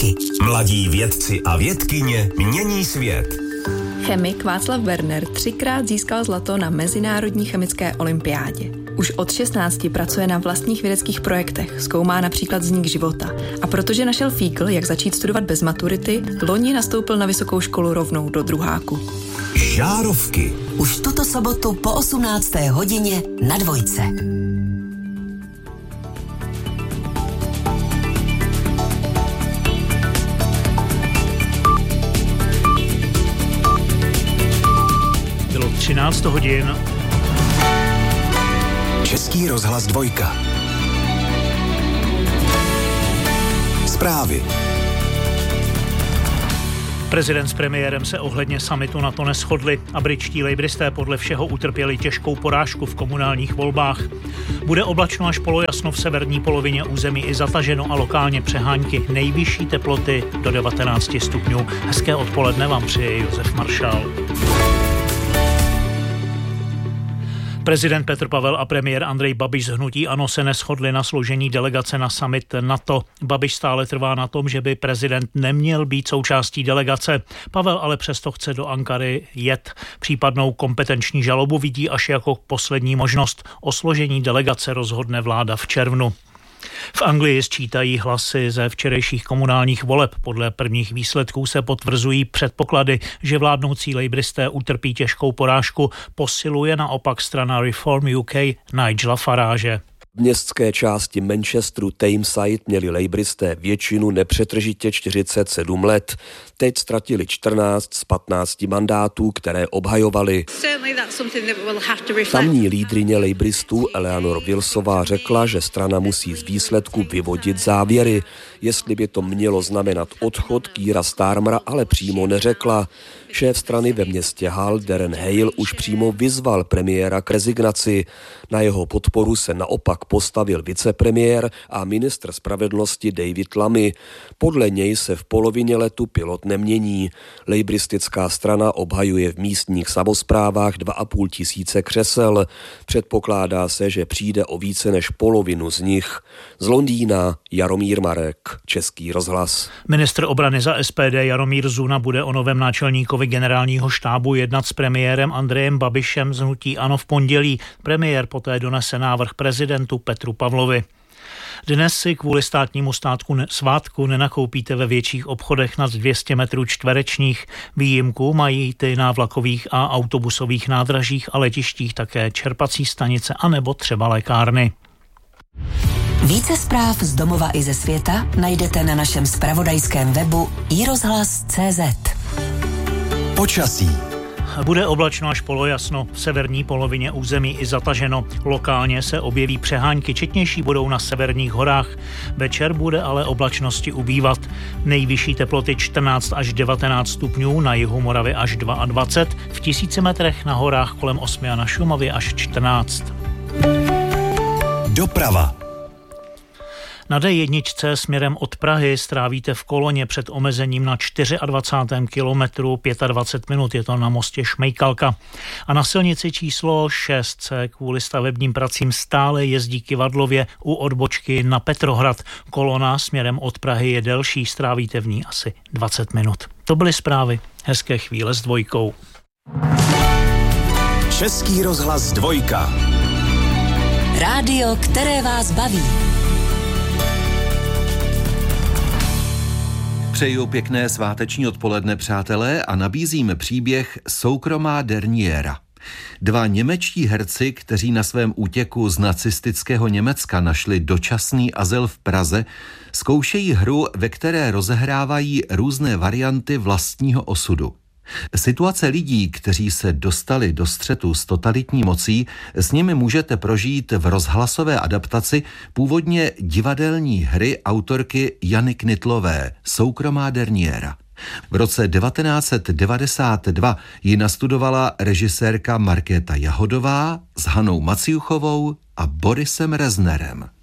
Žárovky. Mladí vědci a vědkyně mění svět. Chemik Václav Werner 3krát získal zlato na Mezinárodní chemické olympiádě. Už od 16 pracuje na vlastních vědeckých projektech, zkoumá například vznik života. A protože našel fígl, jak začít studovat bez maturity, loni nastoupil na vysokou školu rovnou do druháku. Žárovky. Už tuto sobotu po 18. hodině na Dvojce. Bylo 13 hodin. Český rozhlas 2. Zprávy. Prezident s premiérem se ohledně summitu NATO neshodli a britští lejbristé podle všeho utrpěli těžkou porážku v komunálních volbách. Bude oblačno až polojasno v severní polovině území i zataženo a lokálně přehánky. Nejvyšší teploty do 19 stupňů. Hezké odpoledne vám přeje Josef Maršál. Prezident Petr Pavel a premiér Andrej Babiš z hnutí ANO se neshodli na složení delegace na summit NATO. Babiš stále trvá na tom, že by prezident neměl být součástí delegace. Pavel ale přesto chce do Ankary jet. Případnou kompetenční žalobu vidí až jako poslední možnost. O složení delegace rozhodne vláda v červnu. V Anglii sčítají hlasy ze včerejších komunálních voleb. Podle prvních výsledků se potvrzují předpoklady, že vládnoucí lejbristé utrpí těžkou porážku. Posiluje naopak strana Reform UK Nigela Farage. V městské části Manchesteru Tameside měli lejbristé většinu nepřetržitě 47 let. Teď ztratili 14 z 15 mandátů, které obhajovali. Tamní lídryně lejbristů Eleanor Wilsová řekla, že strana musí z výsledku vyvodit závěry. Jestli by to mělo znamenat odchod Keira Starmera, ale přímo neřekla. Šéf strany ve městě Hull Darren Hale už přímo vyzval premiéra k rezignaci. Na jeho podporu se naopak postavil vicepremiér a ministr spravedlnosti David Lammy. Podle něj se v polovině letu pilot nemění. Lejbristická strana obhajuje v místních samosprávách 2,5 tisíce křesel. Předpokládá se, že přijde o více než polovinu z nich. Z Londýna Jaromír Marek, Český rozhlas. Ministr obrany za SPD Jaromír Zuna bude o novém náčelníkovi generálního štábu jednat s premiérem Andrejem Babišem z hnutí ANO v pondělí. Premiér poté donese návrh prezidentu Petru Pavlovi. Dnes si kvůli státnímu svátku nenakoupíte ve větších obchodech nad 200 metrů čtverečních. Výjimku mají ty na vlakových a autobusových nádražích a letištích, také čerpací stanice anebo třeba lékárny. Více zpráv z domova i ze světa najdete na našem zpravodajském webu iRozhlas.cz. Počasí. Bude oblačno až polojasno, v severní polovině území i zataženo. Lokálně se objeví přehánky, četnější budou na severních horách. Večer bude ale oblačnosti ubývat. Nejvyšší teploty 14 až 19 stupňů, na jihu Moravy až 22, v 1000 metrech na horách kolem 8 a na Šumavě až 14. Doprava. Na D1 směrem od Prahy strávíte v koloně před omezením na 24. kilometru 25 minut, je to na mostě Šmejkalka. A na silnici číslo 6 se kvůli stavebním pracím stále jezdí kyvadlově u odbočky na Petrohrad. Kolona směrem od Prahy je delší, strávíte v ní asi 20 minut. To byly zprávy. Hezké chvíle s Dvojkou. Český rozhlas 2. Rádio, které vás baví. Přeju pěkné sváteční odpoledne, přátelé, a nabízím příběh Soukromá derniéra. 2 němečtí herci, kteří na svém útěku z nacistického Německa našli dočasný azyl v Praze, zkoušejí hru, ve které rozehrávají různé varianty vlastního osudu. Situace lidí, kteří se dostali do střetu s totalitní mocí, s nimi můžete prožít v rozhlasové adaptaci původně divadelní hry autorky Jany Knitlové Soukromá derniéra. V roce 1992 ji nastudovala režisérka Markéta Jahodová s Hanou Maciuchovou a Borisem Reznerem.